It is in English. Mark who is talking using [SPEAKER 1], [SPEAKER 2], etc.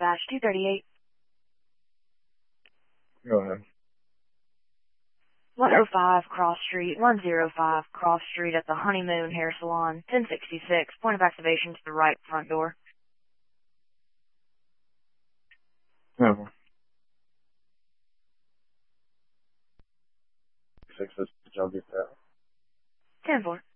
[SPEAKER 1] dispatch 238.
[SPEAKER 2] Go ahead.
[SPEAKER 1] 105 Cross Street, 105 Cross Street at the Honeymoon Hair Salon, 1066. Point of activation to the right front door.
[SPEAKER 2] No. 6, I'll get that.
[SPEAKER 1] 10-4.